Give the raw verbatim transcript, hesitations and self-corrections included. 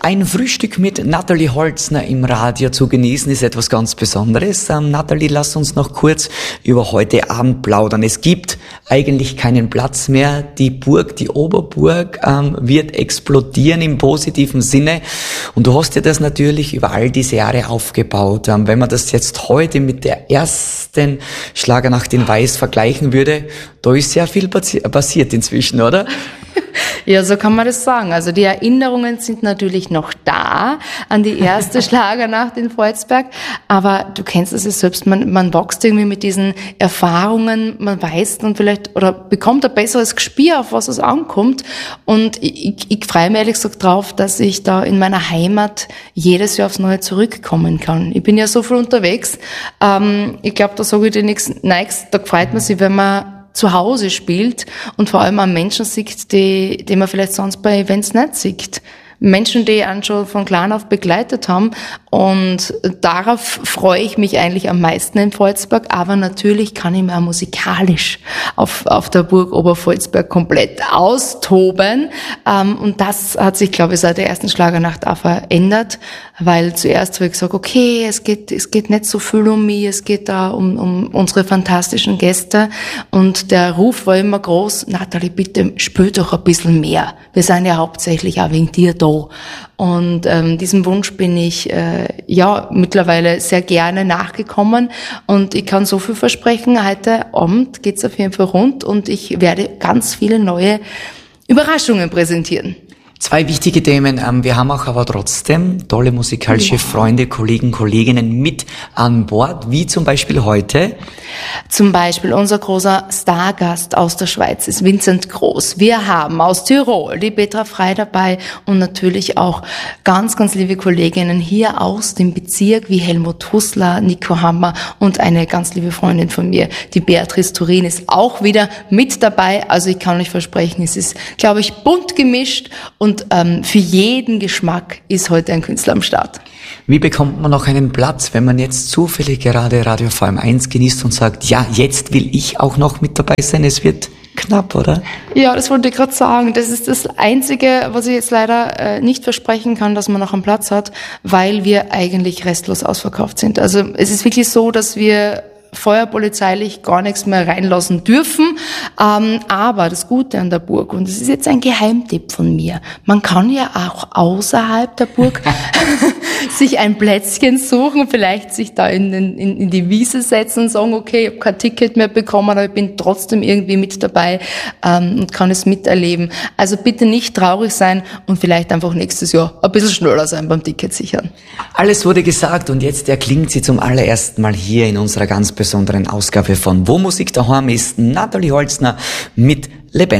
Ein Frühstück mit Nathalie Holzner im Radio zu genießen ist etwas ganz Besonderes. Ähm, Nathalie, lass uns noch kurz über heute Abend plaudern. Es gibt eigentlich keinen Platz mehr. Die Burg, die Oberburg ähm, wird explodieren im positiven Sinne. Und du hast dir das natürlich über all diese Jahre aufgebaut. Ähm, wenn man das jetzt heute mit der ersten Schlagernacht in Weiß vergleichen würde, da ist sehr viel passiert inzwischen, oder? Ja, so kann man das sagen. Also die Erinnerungen sind natürlich noch da an die erste Schlagernacht in Volzberg, aber du kennst es ja selbst, man, man wächst irgendwie mit diesen Erfahrungen, man weiß dann vielleicht oder bekommt ein besseres Gespür, auf was es ankommt, und ich, ich, ich freue mich ehrlich gesagt drauf, dass ich da in meiner Heimat jedes Jahr aufs Neue zurückkommen kann. Ich bin ja so viel unterwegs, ähm, ich glaube, da sage ich dir nichts Neues, da freut man sich, wenn man zu Hause spielt und vor allem an Menschen sieht, die, die man vielleicht sonst bei Events nicht sieht. Menschen, die einen schon von klein auf begleitet haben, und darauf freue ich mich eigentlich am meisten in Volzberg, aber natürlich kann ich mir auch musikalisch auf, auf der Burg Obervolzberg komplett austoben, und das hat sich, glaube ich, seit der ersten Schlagernacht auch verändert, weil zuerst habe ich gesagt, okay, es geht, es geht nicht so viel um mich, es geht da um, um unsere fantastischen Gäste, und der Ruf war immer groß: Nathalie, bitte spür doch ein bisschen mehr, wir sind ja hauptsächlich auch wegen dir da. Und ähm, diesem Wunsch bin ich äh, ja mittlerweile sehr gerne nachgekommen, und ich kann so viel versprechen, heute Abend geht's auf jeden Fall rund und ich werde ganz viele neue Überraschungen präsentieren. Zwei wichtige Themen. Wir haben auch aber trotzdem tolle musikalische Freunde, Kollegen, Kolleginnen mit an Bord, wie zum Beispiel heute. Zum Beispiel unser großer Stargast aus der Schweiz ist Vincent Groß. Wir haben aus Tirol die Petra Frey dabei und natürlich auch ganz, ganz liebe Kolleginnen hier aus dem Bezirk wie Helmut Hussler, Nico Hammer und eine ganz liebe Freundin von mir, die Beatrice Turin, ist auch wieder mit dabei. Also ich kann euch versprechen, es ist, glaube ich, bunt gemischt, und Und ähm, für jeden Geschmack ist heute ein Künstler am Start. Wie bekommt man noch einen Platz, wenn man jetzt zufällig gerade Radio V M eins genießt und sagt, ja, jetzt will ich auch noch mit dabei sein? Es wird knapp, oder? Ja, das wollte ich gerade sagen. Das ist das Einzige, was ich jetzt leider äh, nicht versprechen kann, dass man noch einen Platz hat, weil wir eigentlich restlos ausverkauft sind. Also es ist wirklich so, dass wir feuerpolizeilich gar nichts mehr reinlassen dürfen. Ähm, aber das Gute an der Burg, und das ist jetzt ein Geheimtipp von mir, man kann ja auch außerhalb der Burg sich ein Plätzchen suchen, vielleicht sich da in, in, in die Wiese setzen und sagen, okay, ich habe kein Ticket mehr bekommen, aber ich bin trotzdem irgendwie mit dabei ähm, und kann es miterleben. Also bitte nicht traurig sein und vielleicht einfach nächstes Jahr ein bisschen schneller sein beim Ticket sichern. Alles wurde gesagt, und jetzt erklingt sie zum allerersten Mal hier in unserer ganz besonderen Ausgabe von Wo Musik daheim ist. Nathalie Holzner mit Lebendig.